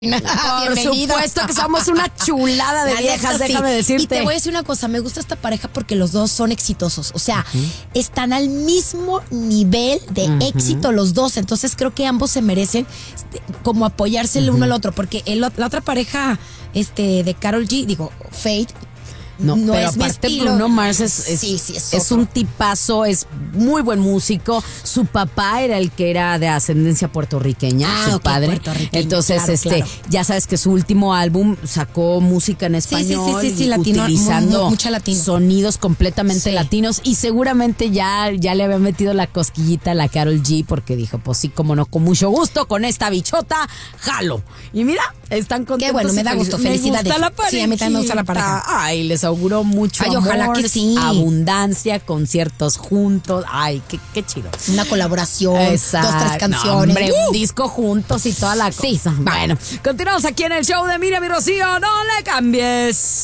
Por Bienvenido. supuesto que somos una chulada de La viejas, neta, sí. déjame decirte. Y te voy a decir una cosa, me gusta esta pareja porque los dos son exitosos. O sea, están al mismo nivel de éxito los dos. Entonces creo que ambos se merecen como apoyarse el uno al otro. Porque la otra pareja de Karol G, digo, Faith, No, pero es mi aparte estilo. Bruno Mars Sí, es otro. un tipazo, es muy buen músico. Su papá era el que era de ascendencia puertorriqueña, su ok, padre. puertorriqueño, Entonces, claro. ya sabes que su último álbum sacó música en Sí, español, sí, latino, utilizando mucha latino. sonidos completamente Sí. latinos, y seguramente ya le había metido la cosquillita a la Karol G, porque dijo, pues sí, como no, con mucho gusto, con esta bichota, jalo. Y mira, están contentos. Qué bueno, me y da gusto, felices. felicidades. Me gusta la Sí, a mí también me gusta la pareja. Ay, les auguro mucho Ay, amor, ojalá que sí. abundancia, conciertos juntos. Ay, qué chido. Una colaboración, Exacto. 2, 3 canciones. No, hombre, un disco juntos y toda la cosa. Sí, va. Bueno, continuamos aquí en el show de Miriam y Rocío. No le cambies.